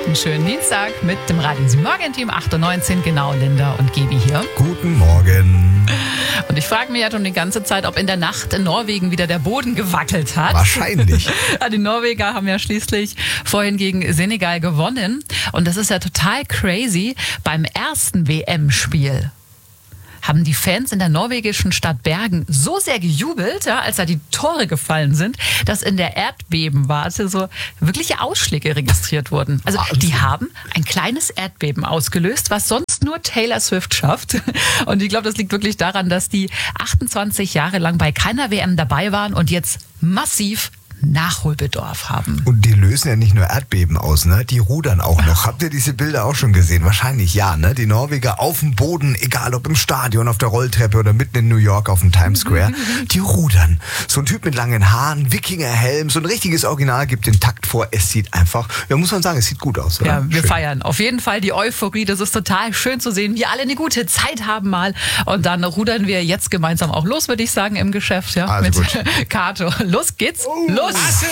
einen schönen Dienstag mit dem Radio 7 Morgen-Team 8.19 Uhr. Genau, Linda und Gebi hier. Guten Morgen. Und ich frage mich ja schon die ganze Zeit, ob in der Nacht in Norwegen wieder der Boden gewackelt hat. Wahrscheinlich. Die Norweger haben ja schließlich vorhin gegen Senegal gewonnen. Und das ist ja total crazy. Beim ersten WM-Spiel haben die Fans in der norwegischen Stadt Bergen so sehr gejubelt, ja, als da die Tore gefallen sind, dass in der Erdbebenwarte so wirkliche Ausschläge registriert wurden. Also die haben ein kleines Erdbeben ausgelöst, was sonst nur Taylor Swift schafft. Und ich glaube, das liegt wirklich daran, dass die 28 Jahre lang bei keiner WM dabei waren und jetzt massiv Nachholbedarf haben. Und die lösen ja nicht nur Erdbeben aus, ne? Die rudern auch noch. Habt ihr diese Bilder auch schon gesehen? Wahrscheinlich ja, ne? Die Norweger auf dem Boden, egal ob im Stadion, auf der Rolltreppe oder mitten in New York auf dem Times Square, die rudern. So ein Typ mit langen Haaren, Wikingerhelm, so ein richtiges Original gibt den Takt vor. Es sieht einfach, ja, muss man sagen, es sieht gut aus, oder? Ja, wir Schön. feiern auf jeden Fall die Euphorie. Das ist total schön zu sehen. Wir alle eine gute Zeit haben mal. Und dann rudern wir jetzt gemeinsam auch los, würde ich sagen, im Geschäft, ja, Also mit gut. Kato. Los geht's. Los!